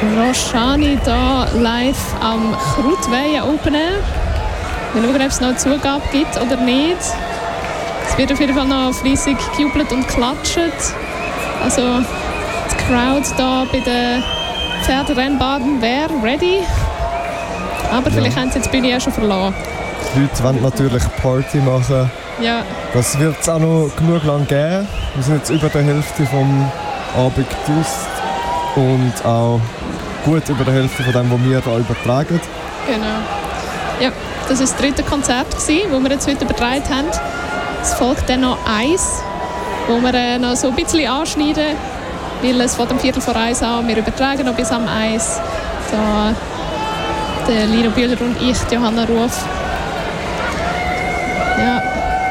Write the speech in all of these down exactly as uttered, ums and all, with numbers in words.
Roshani hier live am Krautweihen Open Air. Wir schauen, ob es noch eine Zugabe gibt oder nicht. Es wird auf jeden Fall noch fleissig gejubelt und klatscht. Also die Crowd hier bei den Pferderennbahnen wäre ready. Aber ja. Vielleicht haben sie jetzt die Bühne auch schon verloren. Die Leute wollen natürlich Party machen. Ja. Das wird es auch noch genug lang geben. Wir sind jetzt über der Hälfte vom Abend durch und auch gut über der Hälfte von dem, was wir hier übertragen. Genau. Ja, das war das dritte Konzert, das wir jetzt heute übertragen haben. Es folgt dann noch eins, wo wir äh, noch so ein bisschen anschneiden, weil es von dem Viertel vor eins an, wir übertragen noch bis am eins. Da der Lino Bühler und ich, Johanna Ruf. Ja.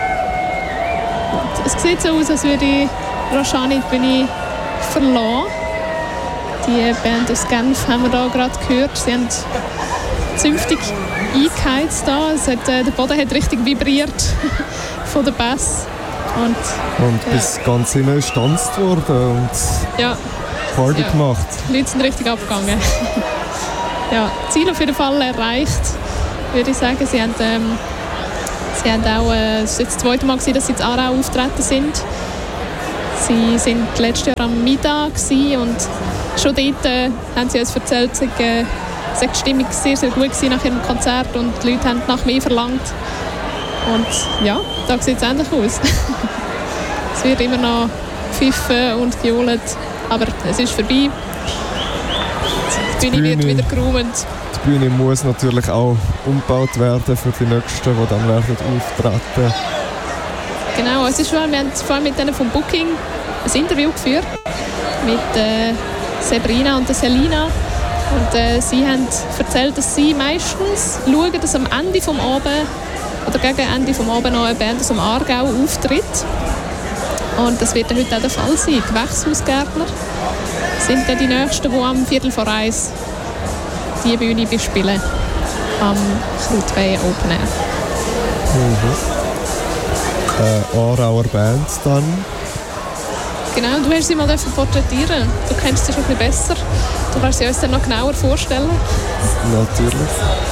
Und es sieht so aus, als würde Roshani die Bühne verlassen. Die Band aus Genf haben wir da gerade gehört. Sie haben zünftig eingeheizt da. Es hat, äh, der Boden hat richtig vibriert von der Bass. Und, und ja. bis ganz hinten ist getanzt worden und ja. Party ja. gemacht. Die Leute sind richtig abgegangen. Ja, Ziel auf jeden Fall erreicht, würde ich sagen. Sie haben, ähm, sie haben auch, äh, es war jetzt das zweite Mal, gewesen, dass sie in Aarau auftreten sind. Sie waren letztes Jahr am Mittag und schon dort äh, haben sie uns erzählt, dass äh, die Stimmung sehr, sehr gut war nach ihrem Konzert und die Leute haben nach mehr verlangt. Und ja, da sieht es ähnlich aus. Es wird immer noch gepfiffen und gejohlt, aber es ist vorbei. Die Bühne, die Bühne wird wieder geräumt. Die Bühne muss natürlich auch umgebaut werden für die Nächsten, die dann werden auftreten. Genau, es ist schon, wir haben vor allem mit denen vom Booking ein Interview geführt mit äh, Sabrina und der Selina. Und äh, sie haben erzählt, dass sie meistens schauen, dass am Ende vom Abend oder gegen Ende vom Abend noch eine Band aus dem Aargau auftritt. Und das wird dann heute auch der Fall sein. Die Gewächshausgärtner sind dann die Nächsten, die am Viertel vor eins die Bühne bespielen. Am Krautweihen Open Air. Mhm. Äh, Aarauer Band dann. Genau, du hast sie mal porträtieren. Du kennst sie schon ein bisschen besser. Du kannst sie uns dann noch genauer vorstellen. Natürlich.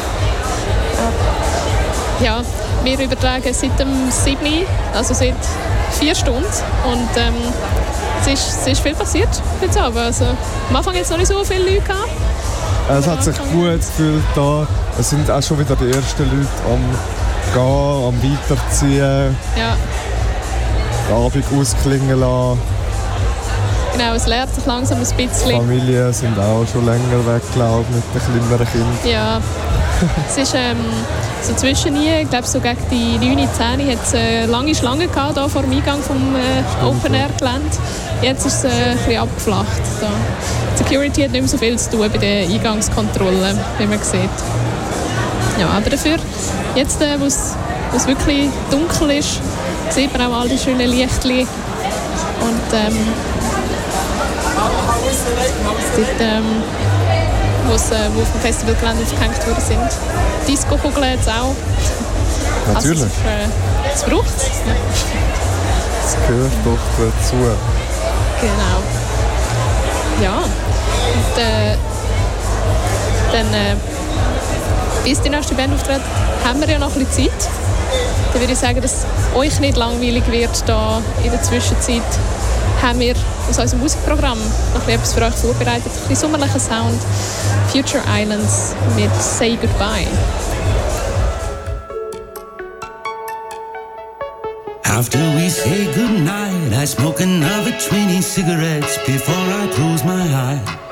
Ja, wir übertragen seit dem sieben, also seit vier Stunden. Und ähm, es, ist, es ist viel passiert heute Abend. Also, am Anfang jetzt noch nicht so viele Leute gehabt. Es hat sich gut gefühlt da. Es sind auch schon wieder die ersten Leute am Gehen, am Weiterziehen. Ja. Den Abend ausklingen lassen. Genau, es lernt sich langsam ein bisschen. Die Familien sind auch schon länger weg, glaube ich, mit den kleineren Kindern. Ja, es ist ähm, so zwischen ihnen, ich glaube so gegen die neun, zehn hat es eine lange Schlange gehabt, hier vor dem Eingang vom äh, Open-Air-Gelände. Jetzt ist es äh, ein bisschen abgeflacht. Da. Die Security hat nicht mehr so viel zu tun bei den Eingangskontrollen, wie man sieht. Ja, aber dafür, jetzt äh, wo es wirklich dunkel ist, sieht man auch all die schönen Lichtchen. Und ähm, dort, ähm, wo's, äh, wo auf dem Festivalgelände aufgehängt worden sind. Disco-Kugeln jetzt auch. Natürlich. Also, es äh, braucht es. Das gehört doch dazu. Genau. Ja. Und äh, dann, äh, bis die nächste Band auftritt, haben wir ja noch ein bisschen Zeit. Dann würde ich sagen, dass euch nicht langweilig wird da in der Zwischenzeit. Haben wir aus unserem Musikprogramm noch etwas für euch vorbereitet. Ein bisschen sommerlicher Sound. Future Islands mit Say Goodbye. After we say goodnight, I smoke another twenty cigarettes before I close my eyes.